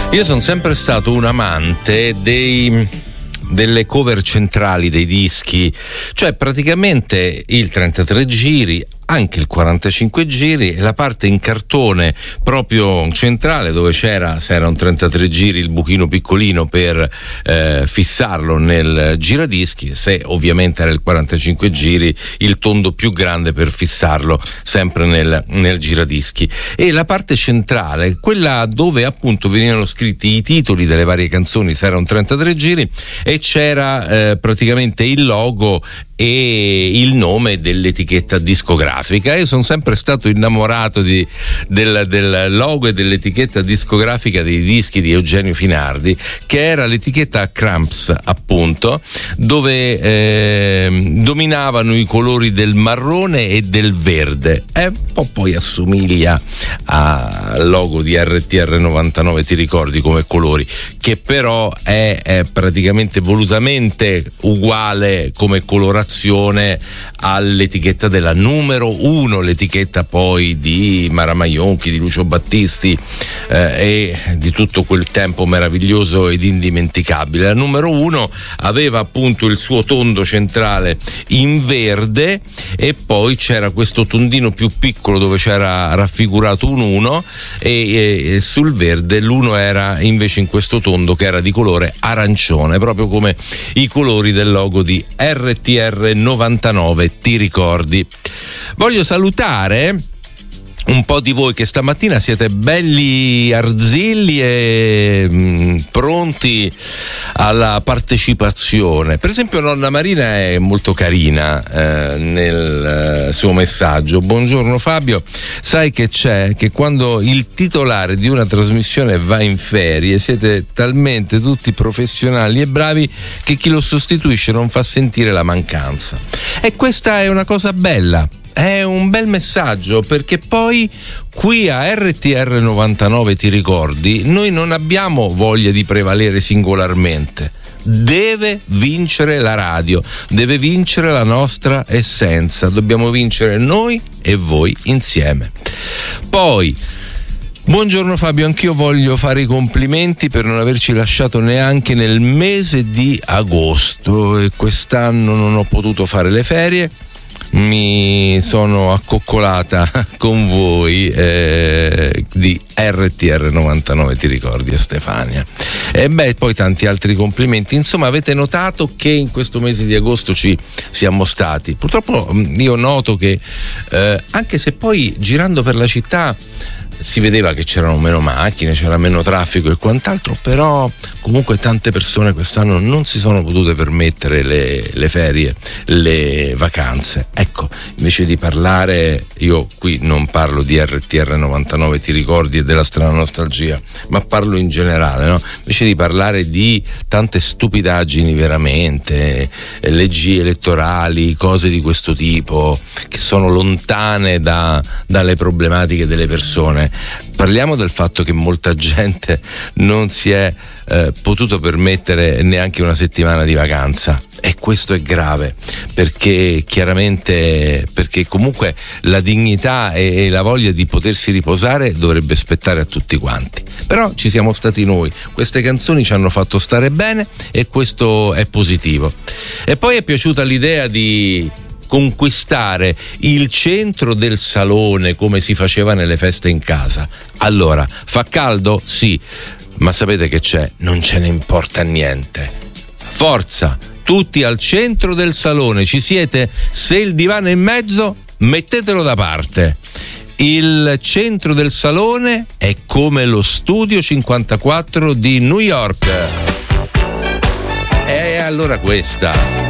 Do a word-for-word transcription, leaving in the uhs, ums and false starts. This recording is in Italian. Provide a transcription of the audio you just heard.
Io sono sempre stato un amante dei delle cover centrali dei dischi, cioè praticamente il trentatré giri, anche il quarantacinque giri e la parte in cartone proprio centrale dove c'era, se era un trentatré giri, il buchino piccolino per eh, fissarlo nel giradischi, se ovviamente era il quarantacinque giri, il tondo più grande per fissarlo sempre nel, nel giradischi, e la parte centrale, quella dove appunto venivano scritti i titoli delle varie canzoni, se era un trentatré giri, e c'era eh, praticamente il logo e il nome dell'etichetta discografica. Io sono sempre stato innamorato di, del, del logo e dell'etichetta discografica dei dischi di Eugenio Finardi, che era l'etichetta Cramps, appunto, dove eh, dominavano i colori del marrone e del verde. È un po' poi assomiglia al logo di R T R novantanove, ti ricordi, come colori, che però è, è praticamente volutamente uguale come colorazione all'etichetta della numero uno, l'etichetta poi di Mara Maionchi, di Lucio Battisti eh, e di tutto quel tempo meraviglioso ed indimenticabile. La numero uno aveva appunto il suo tondo centrale in verde e poi c'era questo tondino più piccolo dove c'era raffigurato un uno e, e sul verde l'uno era invece in questo tondo che era di colore arancione, proprio come i colori del logo di R T R novantanove, ti ricordi? Voglio salutare un po' di voi che stamattina siete belli arzilli e mh, pronti alla partecipazione. Per esempio nonna Marina è molto carina eh, nel eh, suo messaggio. Buongiorno Fabio, sai che c'è? Che quando il titolare di una trasmissione va in ferie siete talmente tutti professionali e bravi che chi lo sostituisce non fa sentire la mancanza. E questa è una cosa bella. È un bel messaggio, perché poi qui a R T R novantanove, ti ricordi, noi non abbiamo voglia di prevalere singolarmente. Deve vincere la radio, deve vincere la nostra essenza, dobbiamo vincere noi e voi insieme. Poi buongiorno Fabio, anch'io voglio fare i complimenti per non averci lasciato neanche nel mese di agosto e quest'anno non ho potuto fare le ferie. Mi sono accoccolata con voi eh, di R T R novantanove, ti ricordi, Stefania? E beh, poi tanti altri complimenti. Insomma, avete notato che in questo mese di agosto ci siamo stati. Purtroppo io noto che eh, anche se poi girando per la città si vedeva che c'erano meno macchine, c'era meno traffico e quant'altro, però comunque tante persone quest'anno non si sono potute permettere le, le ferie, le vacanze. Ecco, invece di parlare, io qui non parlo di R T R novantanove, ti ricordi, e della strana nostalgia, ma parlo in generale, no? Invece di parlare di tante stupidaggini veramente, leggi elettorali, cose di questo tipo che sono lontane da, dalle problematiche delle persone, parliamo del fatto che molta gente non si è eh, potuto permettere neanche una settimana di vacanza, e questo è grave, perché chiaramente, perché comunque la dignità e, e la voglia di potersi riposare dovrebbe spettare a tutti quanti. Però ci siamo stati noi, queste canzoni ci hanno fatto stare bene e questo è positivo. E poi è piaciuta l'idea di conquistare il centro del salone come si faceva nelle feste in casa. Allora, fa caldo? Sì, ma sapete che c'è? Non ce ne importa niente. Forza, tutti al centro del salone, ci siete? Se il divano è in mezzo, mettetelo da parte. Il centro del salone è come lo studio cinquantaquattro di New York. E allora questa